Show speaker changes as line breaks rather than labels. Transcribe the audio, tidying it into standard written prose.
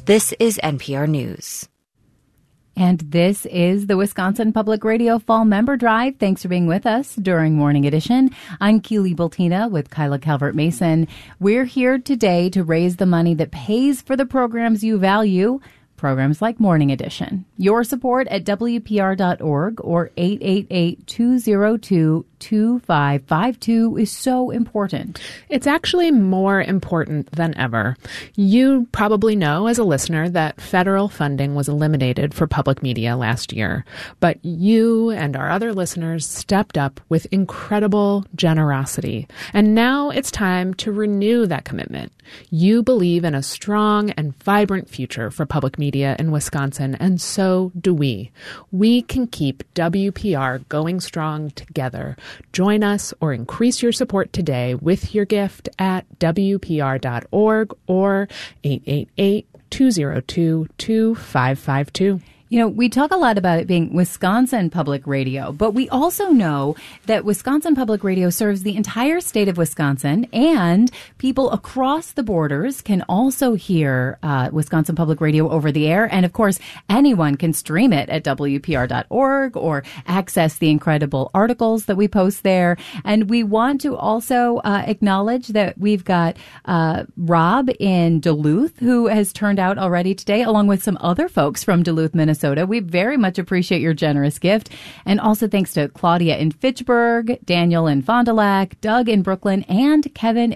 This is NPR News.
And this is the Wisconsin Public Radio Fall Member Drive. Thanks for being with us during Morning Edition. I'm Keely Bultina with Kyla Calvert-Mason. We're here today to raise the money that pays for the programs you value, programs like Morning Edition. Your support at WPR.org or 888-202-2552 is so important.
It's actually more important than ever. You probably know as a listener that federal funding was eliminated for public media last year, but you and our other listeners stepped up with incredible generosity. And now it's time to renew that commitment. You believe in a strong and vibrant future for public media in Wisconsin, and so do we. We can keep WPR going strong together. Join us or increase your support today with your gift at WPR.org or 888-202-2552.
You know, we talk a lot about it being Wisconsin Public Radio, but we also know that Wisconsin Public Radio serves the entire state of Wisconsin, and people across the borders can also hear Wisconsin Public Radio over the air. And of course, anyone can stream it at WPR.org or access the incredible articles that we post there. And we want to also acknowledge that we've got Rob in Duluth, who has turned out already today, along with some other folks from Duluth, Minnesota. We very much appreciate your generous gift. And also thanks to Claudia in Fitchburg, Daniel in Fond du Lac, Doug in Brooklyn, and Kevin